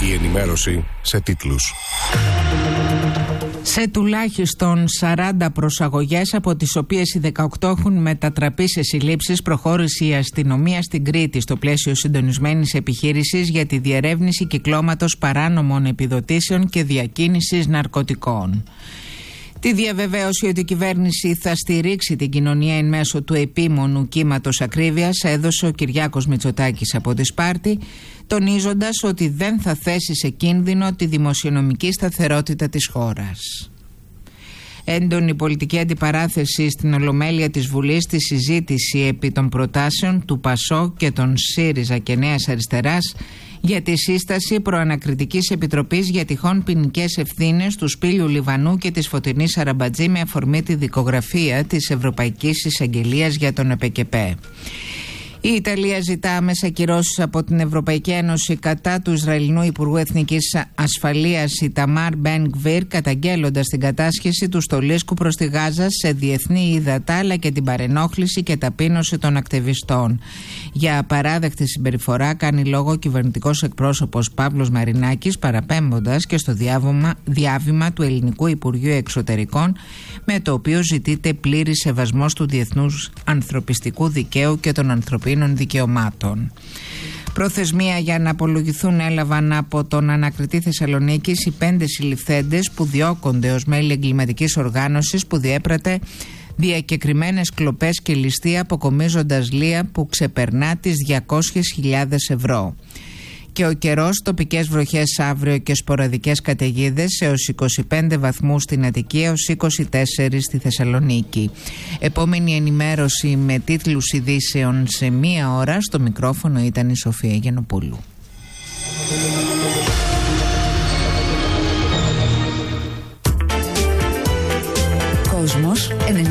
Η ενημέρωση σε τίτλους. Σε τουλάχιστον 40 προσαγωγές, από τις οποίες οι 18 έχουν μετατραπεί σε συλλήψεις, προχώρησε η αστυνομία στην Κρήτη στο πλαίσιο συντονισμένης επιχείρησης για τη διερεύνηση κυκλώματος παράνομων επιδοτήσεων και διακίνησης ναρκωτικών. Τη διαβεβαίωση ότι η κυβέρνηση θα στηρίξει την κοινωνία εν μέσω του επίμονου κύματος ακρίβειας έδωσε ο Κυριάκος Μητσοτάκης από τη Σπάρτη, τονίζοντας ότι δεν θα θέσει σε κίνδυνο τη δημοσιονομική σταθερότητα της χώρας. Έντονη πολιτική αντιπαράθεση στην Ολομέλεια της Βουλής στη συζήτηση επί των προτάσεων του ΠΑΣΟΚ και των ΣΥΡΙΖΑ και Νέας Αριστεράς για τη σύσταση προανακριτικής επιτροπής για τυχόν ποινικές ευθύνες του Σπύλιου Λιβανού και της Φωτεινής Αραμπατζή με αφορμή τη δικογραφία της Ευρωπαϊκής Εισαγγελίας για τον ΕΠΕΚΕΠΕ. Η Ιταλία ζητά άμεσα κυρώσεις από την Ευρωπαϊκή Ένωση κατά του Ισραηλινού Υπουργού Εθνικής Ασφαλείας Ιταμάρ Μπεν Γκβίρ, καταγγέλλοντας την κατάσχεση του στολίσκου προς τη Γάζα σε διεθνή ύδατα, αλλά και την παρενόχληση και ταπείνωση των ακτιβιστών. Για απαράδεκτη συμπεριφορά κάνει λόγο ο κυβερνητικός εκπρόσωπος Παύλος Μαρινάκης, παραπέμποντας και στο διάβημα του Ελληνικού Υπουργείου Εξωτερικών, με το οποίο ζητείται πλήρη σεβασμός του διεθνούς ανθρωπιστικού δικαίου και των ανθρωπίνων δικαιωμάτων. Προθεσμία για να απολογηθούν έλαβαν από τον ανακριτή Θεσσαλονίκης οι 5 συλληφθέντες που διώκονται ως μέλη εγκληματικής οργάνωσης που διέπρατε διακεκριμένες κλοπές και ληστεία, αποκομίζοντας λία που ξεπερνά τις 200.000 ευρώ. Και ο καιρός, τοπικές βροχές αύριο και σποραδικές καταιγίδες έως 25 βαθμούς στην Αττική έως 24 στη Θεσσαλονίκη. Επόμενη ενημέρωση με τίτλους ειδήσεων σε 1 ώρα. Στο μικρόφωνο ήταν η Σοφία Γενοπούλου. Κόσμος